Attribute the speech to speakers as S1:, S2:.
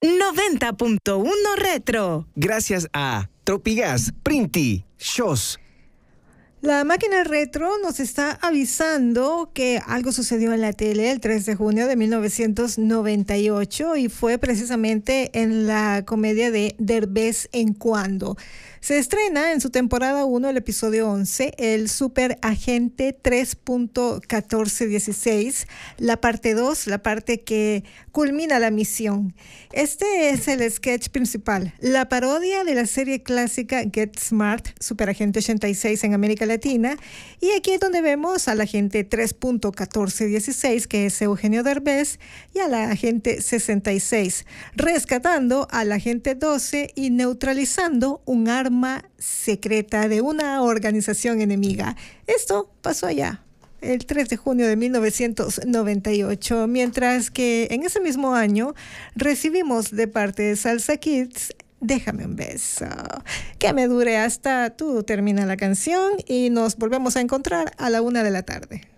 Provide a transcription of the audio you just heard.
S1: 90.1 Retro.
S2: Gracias a Tropigas, Printi, Shows.
S3: La máquina retro nos está avisando que algo sucedió en la tele el 3 de junio de 1998 y fue precisamente en la comedia de Derbez en Cuando. Se estrena en su temporada 1 el episodio 11, el Super Agente 3.1416, la parte 2, la parte que culmina la misión. Este es el sketch principal, la parodia de la serie clásica Get Smart, Super Agente 86 en América Latina, y aquí es donde vemos al agente 3.1416, que es Eugenio Derbez, y a la agente 66, rescatando al agente 12 y neutralizando un arma secreta de una organización enemiga. Esto pasó allá el 3 de junio de 1998, mientras que en ese mismo año recibimos de parte de Salsa Kids Déjame un beso, que me dure hasta tú termina la canción y nos volvemos a encontrar a la 1 de la tarde.